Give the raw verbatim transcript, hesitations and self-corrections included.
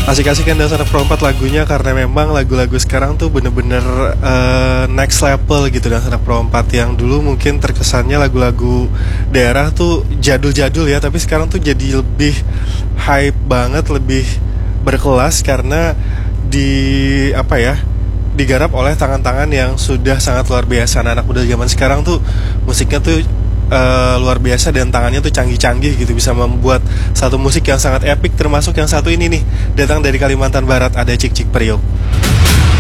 Asik-asik kan Dasar Pro empat lagunya, karena memang lagu-lagu sekarang tuh bener-bener uh, next level gitu Dasar Pro empat. Yang dulu mungkin terkesannya lagu-lagu daerah tuh jadul-jadul ya, tapi sekarang tuh jadi lebih hype banget, lebih berkelas karena di apa ya digarap oleh tangan-tangan yang sudah sangat luar biasa. Anak muda zaman sekarang tuh musiknya tuh uh, luar biasa dan tangannya tuh canggih-canggih gitu, bisa membuat satu musik yang sangat epic. Termasuk yang satu ini nih, datang dari Kalimantan Barat, ada Cik Cik Priok.